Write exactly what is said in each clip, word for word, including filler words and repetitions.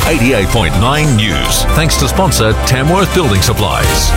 eighty-eight point nine News. Thanks to sponsor Tamworth Building Supplies.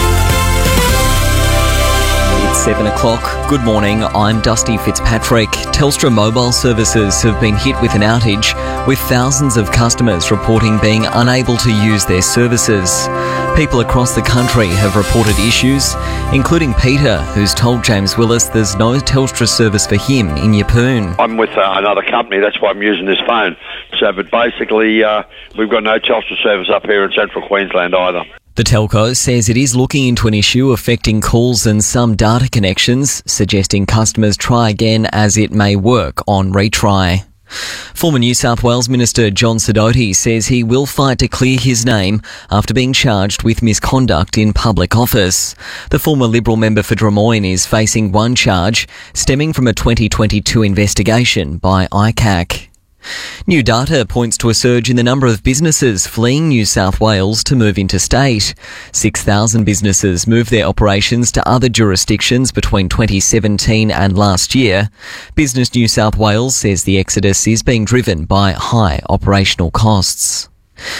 It's seven o'clock. Good morning, I'm Dusty Fitzpatrick. Telstra mobile services have been hit with an outage, with thousands of customers reporting being unable to use their services. People across the country have reported issues, including Peter, who's told James Willis there's no Telstra service for him in Yeppoon. I'm with uh, another company, that's why I'm using this phone. So, but basically, uh, we've got no Telstra service up here in central Queensland either. The telco says it is looking into an issue affecting calls and some data connections, suggesting customers try again as it may work on retry. Former New South Wales Minister John Sidoti says he will fight to clear his name after being charged with misconduct in public office. The former Liberal member for Drummoyne is facing one charge stemming from a twenty twenty-two investigation by I C A C. New data points to a surge in the number of businesses fleeing New South Wales to move interstate. six thousand businesses moved their operations to other jurisdictions between twenty seventeen and last year. Business New South Wales says the exodus is being driven by high operational costs.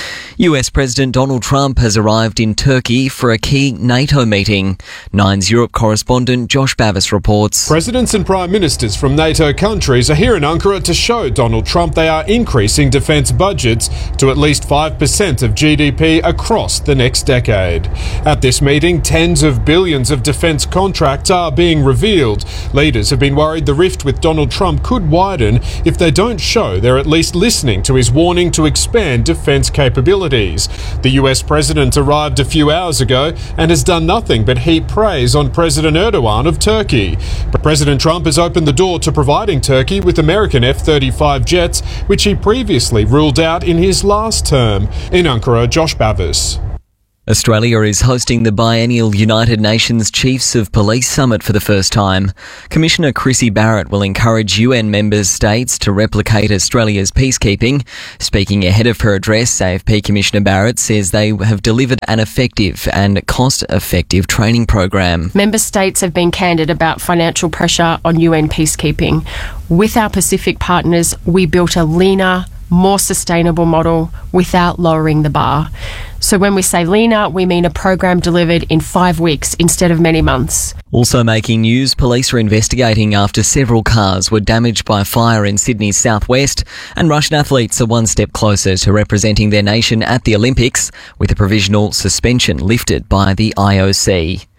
U S President Donald Trump has arrived in Turkey for a key NATO meeting. Nine's Europe correspondent Josh Bavis reports. Presidents and prime ministers from NATO countries are here in Ankara to show Donald Trump they are increasing defence budgets to at least five percent of G D P across the next decade. At this meeting, tens of billions of defence contracts are being revealed. Leaders have been worried the rift with Donald Trump could widen if they don't show they're at least listening to his warning to expand defence capabilities. The U S president arrived a few hours ago and has done nothing but heap praise on President Erdogan of Turkey. But President Trump has opened the door to providing Turkey with American F thirty-five jets, which he previously ruled out in his last term. In Ankara, Josh Bavis. Australia is hosting the biennial United Nations Chiefs of Police Summit for the first time. Commissioner Chrissy Barrett will encourage U N member states to replicate Australia's peacekeeping. Speaking ahead of her address, A F P Commissioner Barrett says they have delivered an effective and cost-effective training program. Member states have been candid about financial pressure on U N peacekeeping. With our Pacific partners, we built a leaner, more sustainable model without lowering the bar. So when we say leaner, we mean a program delivered in five weeks instead of many months. Also making news, police are investigating after several cars were damaged by fire in Sydney's southwest, and Russian athletes are one step closer to representing their nation at the Olympics with a provisional suspension lifted by the I O C.